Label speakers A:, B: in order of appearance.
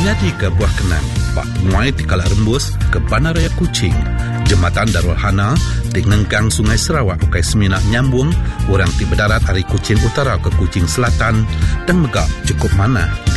A: Nyadi ke buah kenang, Pak Muai di Kala Rembus ke Bandaraya Kuching. Jembatan Darul Hana di Ngengkang Sungai Sarawak ukai Seminak nyambung orang ti berdarat dari Kuching Utara ke Kuching Selatan dan megak cukup mana